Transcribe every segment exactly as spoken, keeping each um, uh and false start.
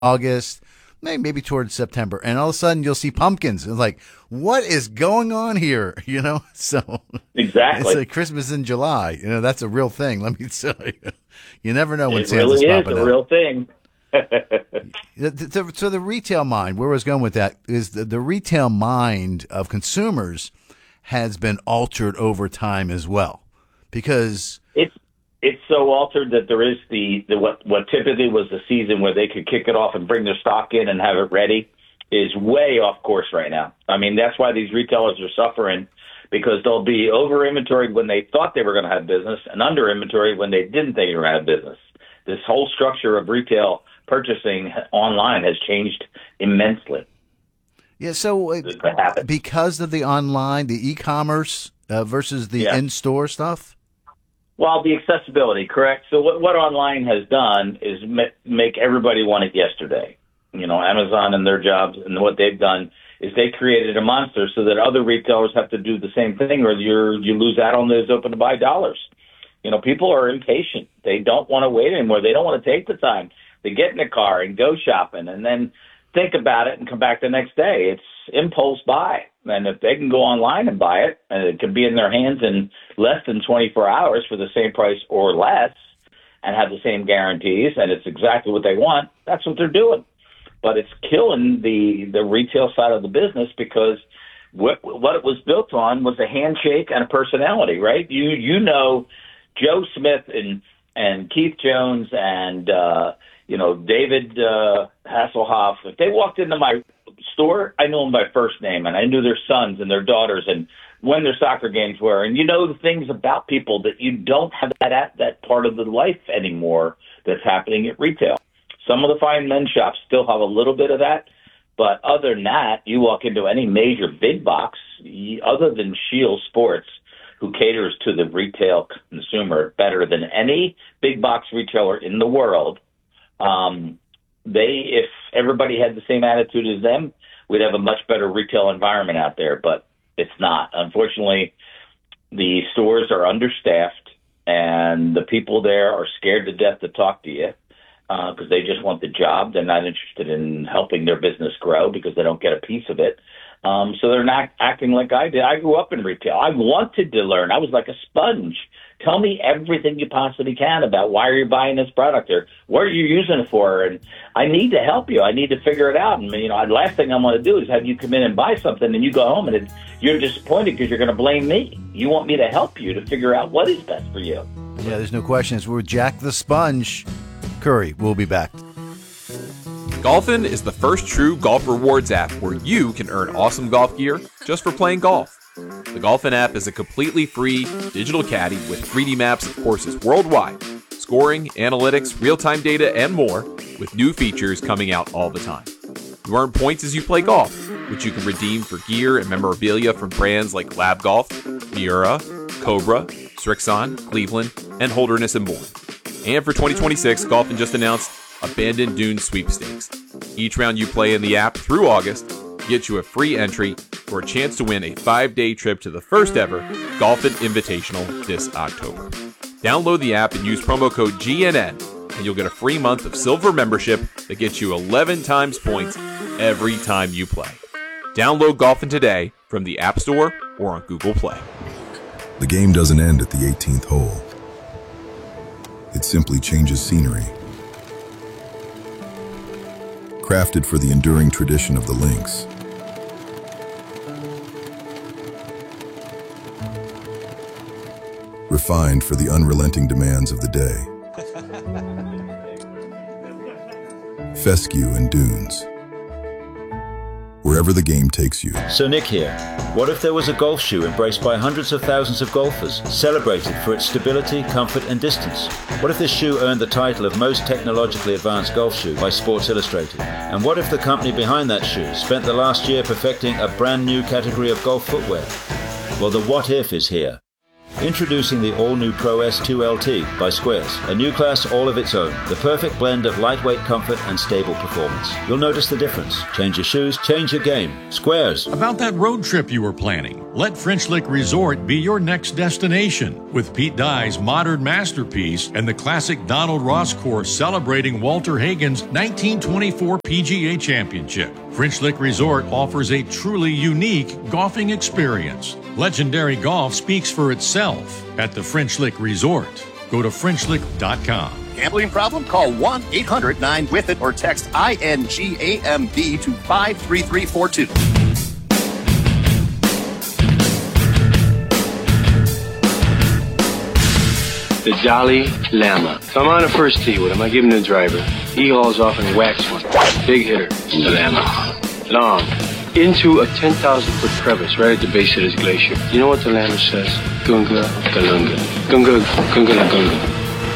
August, maybe, maybe towards September, and all of a sudden you'll see pumpkins. It's like, what is going on here? You know, so exactly. It's like Christmas in July. You know, that's a real thing. Let me tell you, you never know when it Santa's really is popping a up. real thing. So the retail mind, where I was going with that is the, the retail mind of consumers has been altered over time as well, because it's it's so altered that there is the, the what what typically was the season where they could kick it off and bring their stock in and have it ready is way off course right now. I mean, that's why these retailers are suffering, because they'll be over inventoried when they thought they were going to have business and under inventoried when they didn't think they were going to have business. This whole structure of retail purchasing online has changed immensely. Yeah, so uh, because of the online, the e-commerce uh, versus the yeah. in-store stuff? Well, the accessibility, correct. So what, what online has done is ma- make everybody want it yesterday. You know, Amazon and their jobs and what they've done is they created a monster so that other retailers have to do the same thing, or you're, you lose out on those open-to-buy dollars. You know, people are impatient. They don't want to wait anymore. They don't want to take the time. They get in a car and go shopping and then think about it and come back the next day. It's impulse buy. And if they can go online and buy it, and it can be in their hands in less than twenty-four hours for the same price or less and have the same guarantees, and it's exactly what they want, that's what they're doing. But it's killing the, the retail side of the business, because what, what it was built on was a handshake and a personality, right? You you know Joe Smith and, and Keith Jones and uh, you know, David uh, Hasselhoff, if they walked into my store, I knew them by first name, and I knew their sons and their daughters and when their soccer games were. And you know the things about people that you don't have that that part of the life anymore that's happening at retail. Some of the fine men's shops still have a little bit of that, but other than that, you walk into any major big box, other than Shield Sports, who caters to the retail consumer better than any big box retailer in the world. Um, they, if everybody had the same attitude as them, we'd have a much better retail environment out there, but it's not. Unfortunately, the stores are understaffed, and the people there are scared to death to talk to you because uh, they just want the job. They're not interested in helping their business grow because they don't get a piece of it. Um, so they're not acting like I did. I grew up in retail. I wanted to learn. I was like a sponge. Tell me everything you possibly can about why are you buying this product, or what are you using it for? And I need to help you. I need to figure it out. And, you know, the last thing I want to do is have you come in and buy something and you go home and it, you're disappointed because you're going to blame me. You want me to help you to figure out what is best for you. Yeah, there's no questions. We're Jack the Sponge Curry. We'll be back. Golfin is the first true golf rewards app where you can earn awesome golf gear just for playing golf. The Golfin app is a completely free digital caddy with three D maps of courses worldwide, scoring, analytics, real-time data, and more, with new features coming out all the time. You earn points as you play golf, which you can redeem for gear and memorabilia from brands like Lab Golf, Miura, Cobra, Strixon, Cleveland, and Holderness and Bourne. And for twenty twenty-six, Golfin just announced Abandoned Dunes Sweepstakes. Each round you play in the app through August gets you a free entry for a chance to win a five-day trip to the first ever Golfin Invitational this October. Download the app and use promo code G N N, and you'll get a free month of silver membership that gets you eleven times points every time you play. Download Golfin today from the App Store or on Google Play. The game doesn't end at the eighteenth hole. It simply changes scenery. Crafted for the enduring tradition of the links. Refined for the unrelenting demands of the day. Fescue and dunes. Wherever the game takes you. So Nick here. What if there was a golf shoe embraced by hundreds of thousands of golfers, celebrated for its stability, comfort and distance? What if this shoe earned the title of most technologically advanced golf shoe by Sports Illustrated? And what if the company behind that shoe spent the last year perfecting a brand new category of golf footwear? Well, the what if is here. Introducing the all-new Pro S two L T by Squares, a new class all of its own, the perfect blend of lightweight comfort and stable performance. You'll notice the difference. Change your shoes, change your game. Squares. About that road trip you were planning, Let French Lick Resort be your next destination with Pete Dye's modern masterpiece and the classic Donald Ross course celebrating Walter Hagen's nineteen twenty-four P G A Championship. French Lick Resort offers a truly unique golfing experience. Legendary golf speaks for itself at the French Lick Resort. Go to French Lick dot com. Gambling problem? Call one eight hundred nine with it or text I N G A M B to five three three four two. The Dalai Lama. So I'm on the first tee with him. I give him the driver. He hauls off and whacks one. Big hitter. The Lama. Long. Into a ten thousand foot crevice right at the base of this glacier. You know what the Lama says? Gunga Galunga. Gunga Gunga Gunga.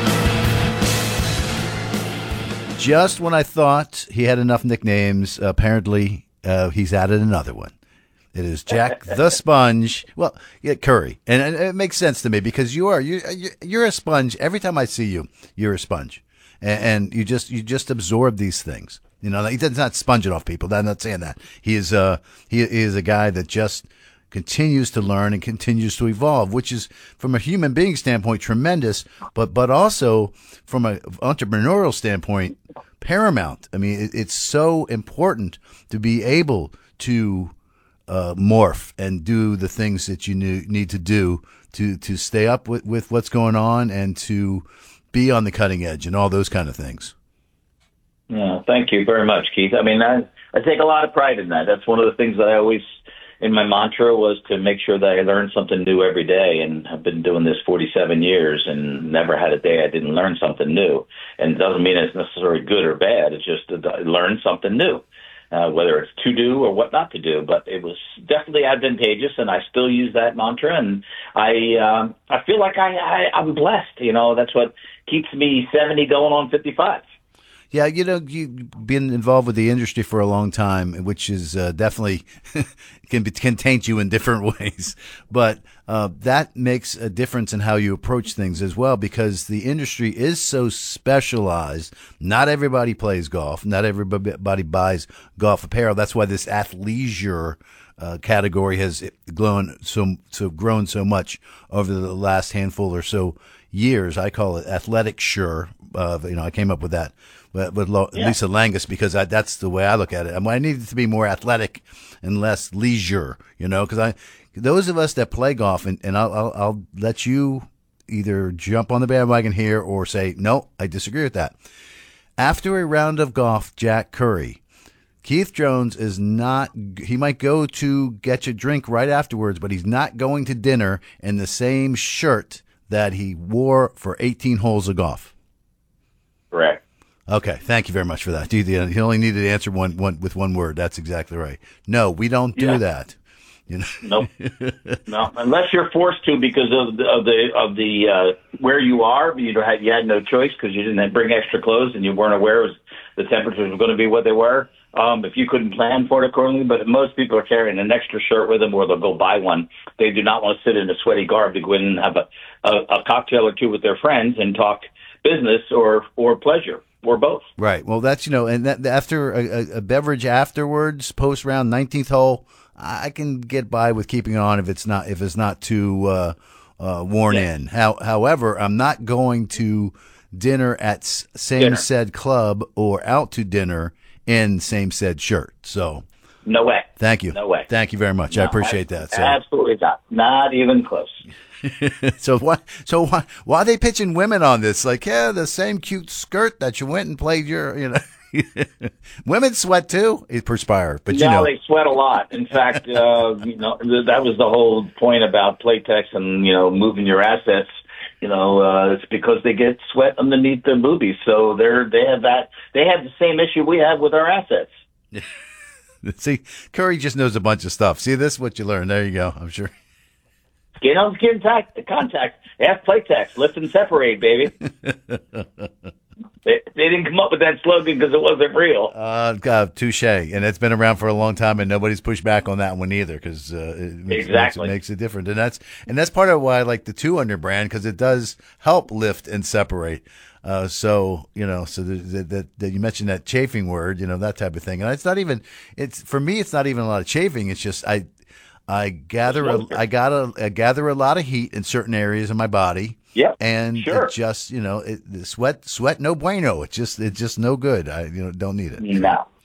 Just when I thought he had enough nicknames, apparently uh, he's added another one. It is Jack the Sponge. Well, yeah, Curry, and, and it makes sense to me because you are you you're a sponge. Every time I see you, you're a sponge, and, and you just you just absorb these things. You know, he does not sponge it off people. I'm not saying that. He is uh he, he is a guy that just continues to learn and continues to evolve, which is from a human being standpoint tremendous, but but also from an entrepreneurial standpoint paramount. I mean, it, it's so important to be able to Uh, morph and do the things that you knew, need to do to, to stay up with, with what's going on and to be on the cutting edge and all those kind of things. Yeah, thank you very much, Keith. I mean, I, I take a lot of pride in that. That's one of the things that I always, in my mantra, was to make sure that I learn something new every day. And I've been doing this forty-seven years and never had a day I didn't learn something new. And it doesn't mean it's necessarily good or bad. It's just to learn something new. Uh, whether it's to do or what not to do, but it was definitely advantageous, and I still use that mantra. And I, uh, I feel like I, I, I'm blessed. You know, that's what keeps me seventy, going on fifty-five. Yeah, you know, you've been involved with the industry for a long time, which is uh, definitely can be, can taint you in different ways. But uh, that makes a difference in how you approach things as well, because the industry is so specialized. Not everybody plays golf. Not everybody buys golf apparel. That's why this athleisure uh, category has grown so so grown so much over the last handful or so years. I call it athletic sure. Uh, you know, I came up with that. With Lo- yeah. Lisa Langus, because I, that's the way I look at it. I, mean, I need it to be more athletic and less leisure, you know, because I, those of us that play golf, and, and I'll, I'll, I'll let you either jump on the bandwagon here or say, no, I disagree with that. After a round of golf, Jack Curry, Keith Jones is not, he might go to get you a drink right afterwards, but he's not going to dinner in the same shirt that he wore for eighteen holes of golf. Correct. Okay, thank you very much for that. You, you only needed to answer one, one with one word. That's exactly right. No, we don't do yeah. that. You know? Nope. No, unless you're forced to because of the of the, of the uh, where you are. You had you had no choice because you didn't bring extra clothes and you weren't aware was the temperatures were going to be what they were. Um, if you couldn't plan for it accordingly, but most people are carrying an extra shirt with them, or they'll go buy one. They do not want to sit in a sweaty garb to go in and have a, a, a cocktail or two with their friends and talk business or or pleasure. Or both. Right. Well, that's, you know, and that, after a, a beverage afterwards, post round nineteenth hole, I can get by with keeping it on if it's not if it's not too uh, uh, worn yeah. in. How, however, I'm not going to dinner at same dinner. said club or out to dinner in same said shirt. So no way. Thank you. No way. Thank you very much. No, I appreciate I, that. So. Absolutely not. Not even close. so why so why why are they pitching women on this? Like, yeah, the same cute skirt that you went and played your, you know, women sweat too. It perspire, but no, you know they sweat a lot. In fact, uh, you know that was the whole point about Playtex and you know moving your assets. You know, uh, it's because they get sweat underneath their boobies, so they're they have that they have the same issue we have with our assets. See, Curry just knows a bunch of stuff. See, this is what you learn. There you go. I'm sure. Skin on skin contact, contact. Ask Playtex. Lift and separate, baby. they, they didn't come up with that slogan because it wasn't real. Uh, God, touche. And it's been around for a long time, and nobody's pushed back on that one either because uh, it, makes, exactly. makes, it makes it different. And that's and that's part of why I like the two under brand, because it does help lift and separate. Uh, so, you know, so that, that, that you mentioned that chafing word, you know, that type of thing. And it's not even, it's, for me, it's not even a lot of chafing. It's just, I, I gather a, moisture. I got a, I gather a lot of heat in certain areas of my body. Yep. And Sure. it just, you know, it, the sweat, sweat, no bueno. It's just, it's just no good. I, you know, don't need it. No.